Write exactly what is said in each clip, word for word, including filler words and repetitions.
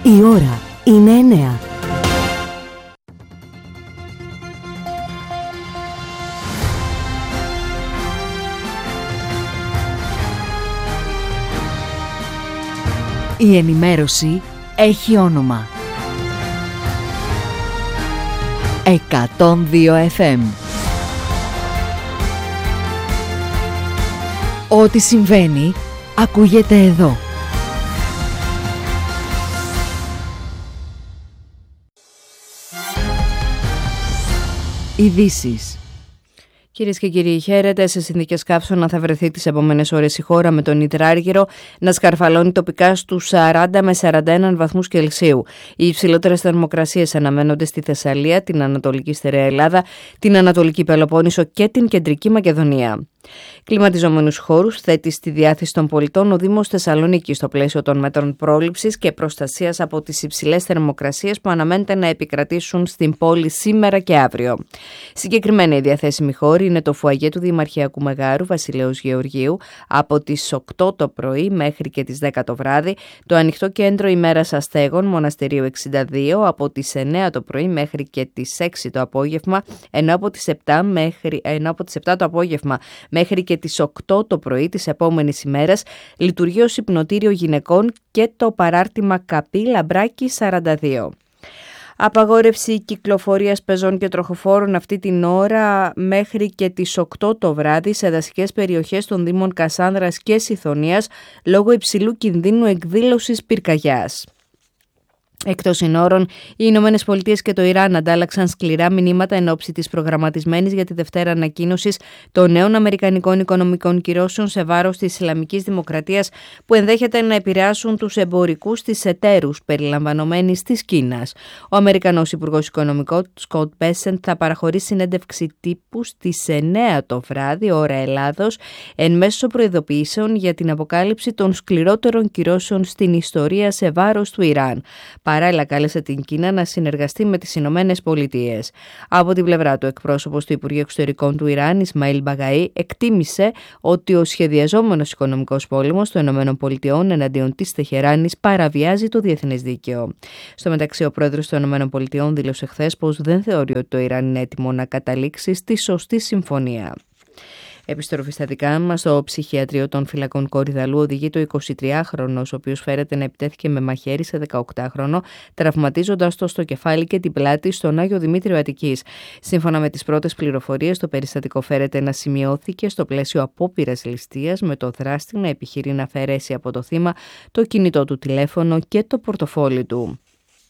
Η ώρα είναι εννέα. Η ενημέρωση έχει όνομα. εκατόν δύο εφ εμ. Ό,τι συμβαίνει ακούγεται εδώ. Ειδήσεις. Κυρίες και κύριοι, χαίρετε. Σε συνθήκες καύσωνα θα βρεθεί τις επόμενες ώρες η χώρα, με τον υδράργυρο να σκαρφαλώνει τοπικά στους σαράντα με σαράντα ένα βαθμούς Κελσίου. Οι υψηλότερες θερμοκρασίες αναμένονται στη Θεσσαλία, την Ανατολική Στερεά Ελλάδα, την Ανατολική Πελοπόννησο και την Κεντρική Μακεδονία. Κλιματιζόμενους χώρους θέτει στη διάθεση των πολιτών ο Δήμος Θεσσαλονίκη στο πλαίσιο των μέτρων πρόληψης και προστασίας από τις υψηλές θερμοκρασίες που αναμένεται να επικρατήσουν στην πόλη σήμερα και αύριο. Συγκεκριμένα οι διαθέσιμοι χώροι είναι το φουαγέ του Δημαρχιακού Μεγάρου Βασιλέως Γεωργίου από τις οκτώ το πρωί μέχρι και τις δέκα το βράδυ, το ανοιχτό κέντρο ημέρας αστέγων Μοναστηρίου εξήντα δύο από τις εννέα το πρωί μέχρι και τις έξι το απόγευμα, ενώ από τις επτά, μέχρι, ενώ από τις επτά το απόγευμα μέχρι και τις οκτώ το πρωί της επόμενης ημέρας λειτουργεί ως υπνοτήριο γυναικών και το παράρτημα Καπή Λαμπράκη σαράντα δύο. Απαγόρευση κυκλοφορίας πεζών και τροχοφόρων αυτή την ώρα μέχρι και τις οκτώ το βράδυ σε δασικές περιοχές των Δήμων Κασάνδρας και Σιθωνίας λόγω υψηλού κινδύνου εκδήλωσης πυρκαγιάς. Εκτός συνόρων, οι Ηνωμένες Πολιτείες και το Ιράν αντάλλαξαν σκληρά μηνύματα εν ώψη της προγραμματισμένης για τη Δευτέρα ανακοίνωσης των νέων αμερικανικών οικονομικών κυρώσεων σε βάρος της Ισλαμικής Δημοκρατίας που ενδέχεται να επηρεάσουν τους εμπορικούς της εταίρους περιλαμβανομένης της Κίνας. Ο Αμερικανός Υπουργός Οικονομικών Σκοτ Μπέσεντ θα παραχωρήσει συνέντευξη τύπου στις εννέα το βράδυ, ώρα Ελλάδος, εν μέσω προειδοποιήσεων για την αποκάλυψη των σκληρότερων κυρώσεων στην ιστορία σε βάρος του Ιράν. Παράλληλα, κάλεσε την Κίνα να συνεργαστεί με τις Ηνωμένες Πολιτείες. Από την πλευρά του, εκπρόσωπος του Υπουργείου Εξωτερικών του Ιράν, Ισμαήλ Μπαγαή, εκτίμησε ότι ο σχεδιαζόμενος οικονομικός πόλεμος των Ηνωμένων Πολιτειών εναντίον της Τεχεράνης παραβιάζει το διεθνές δίκαιο. Στο μεταξύ, ο πρόεδρος των Ηνωμένων Πολιτειών δήλωσε χθες πως δεν θεωρεί ότι το Ιράν είναι έτοιμο να καταλήξει στη σωστή συμφωνία. Επιστροφή στα δικά μας, στο ψυχιατρίο των φυλακών Κορυδαλού οδηγεί το εικοσιτριάχρονος, ο οποίος φέρεται να επιτέθηκε με μαχαίρι σε δεκαοκτάχρονο, τραυματίζοντας το στο κεφάλι και την πλάτη στον Άγιο Δημήτριο Αττικής. Σύμφωνα με τις πρώτες πληροφορίες, το περιστατικό φέρεται να σημειώθηκε στο πλαίσιο απόπειρας ληστείας, με το δράστη να επιχειρεί να αφαιρέσει από το θύμα το κινητό του τηλέφωνο και το πορτοφόλι του.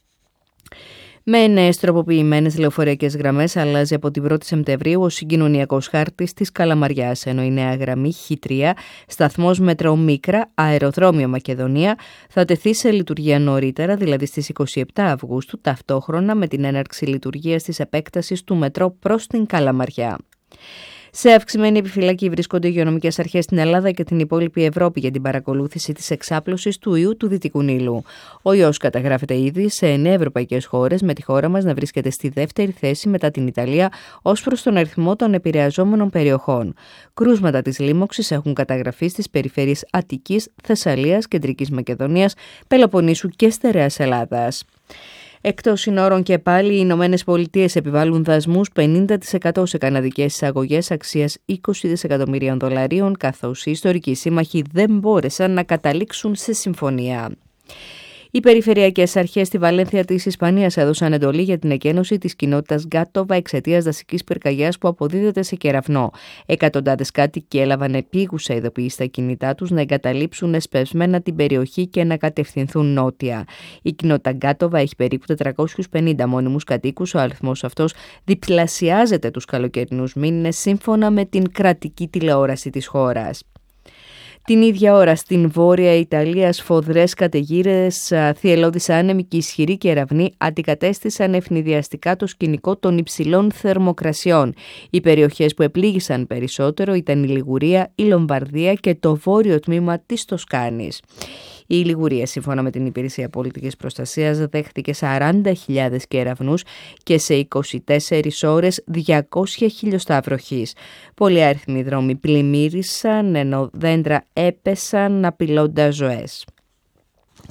Με νέες τροποποιημένες λεωφορειακές γραμμές αλλάζει από την πρώτη Σεπτεμβρίου ο συγκοινωνιακός χάρτης της Καλαμαριάς, ενώ η νέα γραμμή χ τρία, σταθμός μετρό Μίκρα, αεροδρόμιο Μακεδονία, θα τεθεί σε λειτουργία νωρίτερα, δηλαδή στις είκοσι επτά Αυγούστου, ταυτόχρονα με την έναρξη λειτουργίας της επέκτασης του μετρό προς την Καλαμαριά. Σε αυξημένη επιφυλακή βρίσκονται οι υγειονομικές αρχές στην Ελλάδα και την υπόλοιπη Ευρώπη για την παρακολούθηση της εξάπλωσης του ιού του Δυτικού Νείλου. Ο ιός καταγράφεται ήδη σε εννέα ευρωπαϊκές χώρες, με τη χώρα μας να βρίσκεται στη δεύτερη θέση μετά την Ιταλία ως προς τον αριθμό των επηρεαζόμενων περιοχών. Κρούσματα της λίμωξης έχουν καταγραφεί στις περιφέρειες Αττικής, Θεσσαλίας, Κεντρικής Μακεδονίας, Πελοποννήσου και Στερεάς Ελλάδας. Εκτός συνόρων και πάλι, οι Ηνωμένες Πολιτείες επιβάλλουν δασμούς πενήντα τοις εκατό σε καναδικές εισαγωγές αξίας είκοσι δισεκατομμυρίων δολαρίων, καθώς οι ιστορικοί σύμμαχοι δεν μπόρεσαν να καταλήξουν σε συμφωνία. Οι περιφερειακές αρχές στη Βαλένθια της Ισπανίας έδωσαν εντολή για την εκένωση της κοινότητας Γκάτοβα εξαιτίας δασικής πυρκαγιάς που αποδίδεται σε κεραυνό. Εκατοντάδες κάτοικοι έλαβαν επίγουσα ειδοποίηση στα κινητά τους να εγκαταλείψουν εσπευσμένα την περιοχή και να κατευθυνθούν νότια. Η κοινότητα Γκάτοβα έχει περίπου τετρακόσιους πενήντα μόνιμους κατοίκους. Ο αριθμός αυτός διπλασιάζεται τους καλοκαιρινούς μήνες, σύμφωνα με την κρατική τηλεόραση της χώρας. Την ίδια ώρα στην Βόρεια Ιταλία σφοδρές καταιγίδες, θυελλώδεις άνεμοι και ισχυροί κεραυνοί αντικατέστησαν ευνηδιαστικά το σκηνικό των υψηλών θερμοκρασιών. Οι περιοχές που επλήγησαν περισσότερο ήταν η Λιγουρία, η Λομβαρδία και το βόρειο τμήμα της Τοσκάνης. Η Λιγουρία, σύμφωνα με την Υπηρεσία Πολιτικής Προστασίας, δέχτηκε σαράντα χιλιάδες κεραυνούς και σε είκοσι τέσσερις ώρες διακόσια χιλιοστά βροχής. Πολλοί αριθμοί δρόμοι πλημμύρισαν, ενώ δέντρα έπεσαν απειλώντας ζωές. Και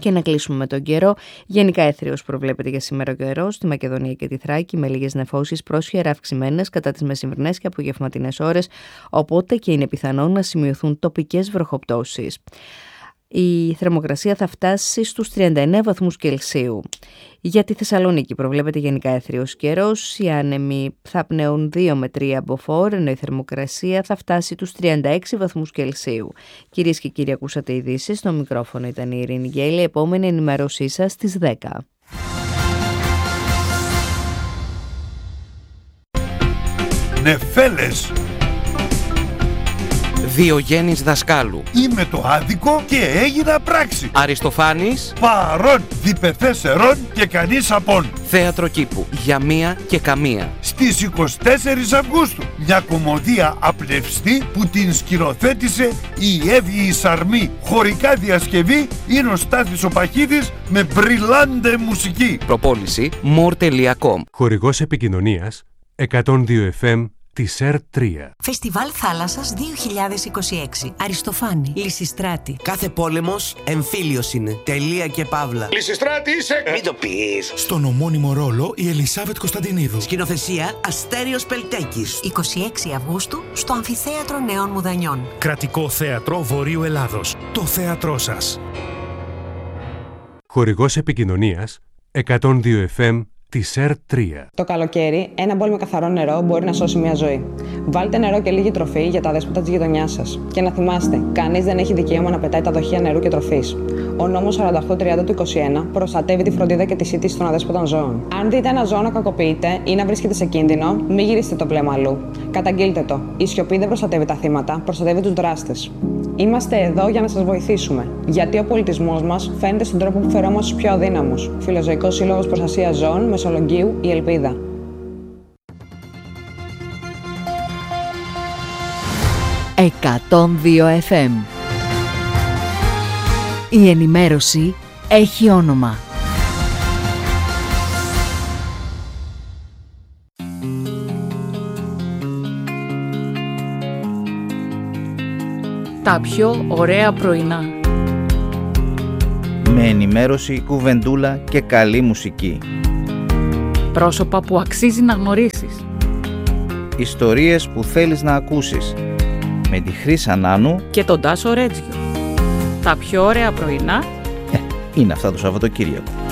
Και να κλείσουμε με τον καιρό. Γενικά έθριος προβλέπεται για σήμερα ο καιρός στη Μακεδονία και τη Θράκη, με λίγες νεφώσεις πρόσχερα αυξημένες κατά τις μεσημβρινές και απογευματινές ώρες, οπότε και είναι πιθανό να σημειωθούν τοπικές βροχοπτώσεις. Η θερμοκρασία θα φτάσει στους τριάντα εννέα βαθμούς Κελσίου. Για τη Θεσσαλονίκη προβλέπεται γενικά έθριος καιρός. Οι άνεμοι θα πνέουν δύο με τρία μποφόρ, ενώ η θερμοκρασία θα φτάσει τους τριάντα έξι βαθμούς Κελσίου. Κυρίες και κύριοι, ακούσατε ειδήσεις. Στο μικρόφωνο ήταν η Ειρήνη Γέλη. Επόμενη ενημέρωσή σας στις δέκα. Νεφέλες. Διογέννης Δασκάλου. Είμαι το άδικο και έγινα πράξη. Αριστοφάνης. Παρών, διπεθέσερον και κανείς απόν. Θέατρο κήπου. Για μία και καμία. Στις εικοστή τέταρτη Αυγούστου. Μια κομμωδία απλευστή που την σκηνοθέτησε η Εύη η Σαρμή. Χωρικά διασκευή είναι ο Στάθης ο Παχίδης με μπριλάντε μουσική. Προπόληση more τελεία com. Χορηγός επικοινωνίας εκατόν δύο εφ εμ της ΕΡ τρία. Φεστιβάλ Θάλασσας δύο χιλιάδες είκοσι έξι. Αριστοφάνη. Λυσιστράτη. Κάθε πόλεμος εμφύλιος είναι. Τελεία και παύλα. Λυσιστράτη είσαι. Μην το πεις. Στον ομώνυμο ρόλο η Ελισάβετ Κωνσταντινίδου. Σκηνοθεσία Αστέριος Πελτέκης. εικοστή έκτη Αυγούστου στο Αμφιθέατρο Νέων Μουδανιών. Κρατικό Θέατρο Βορείου Ελλάδος. Το θέατρό σας. Χορηγός επικοινωνίας εκατόν δύο εφ εμ της ΕΡ τρία. Το καλοκαίρι, ένα μπολ με καθαρό νερό μπορεί να σώσει μια ζωή. Βάλτε νερό και λίγη τροφή για τα δέσποτα της γειτονιάς σας. Και να θυμάστε, κανείς δεν έχει δικαίωμα να πετάει τα δοχεία νερού και τροφής. Ο νόμος σαράντα οκτώ τριάντα του είκοσι ένα προστατεύει τη φροντίδα και τη σύντηση των αδέσποτων ζώων. Αν δείτε ένα ζώο να κακοποιείται ή να βρίσκεται σε κίνδυνο, μην γυρίσετε το βλέμμα αλλού. Καταγγείλτε το. Η σιωπή δεν προστατεύει τα θύματα, προστατεύει τους δράστες. Είμαστε εδώ για να σας βοηθήσουμε. Γιατί ο πολιτισμός μας φαίνεται στον τρόπο που φερόμαστε στους πιο αδύναμους. Φιλοζωικός Σύλλογος Προστασίας Ζώων, Μεσολογγίου, η Ελπίδα. εκατόν δύο εφ εμ. Η ενημέρωση έχει όνομα. Τα πιο ωραία πρωινά. Με ενημέρωση, κουβεντούλα και καλή μουσική. Πρόσωπα που αξίζει να γνωρίσεις. Ιστορίες που θέλεις να ακούσεις. Με τη Χρύσα Νάνου και τον Τάσο Ρέτζιο. Τα πιο ωραία πρωινά ε, είναι αυτά το Σαββατοκύριακο.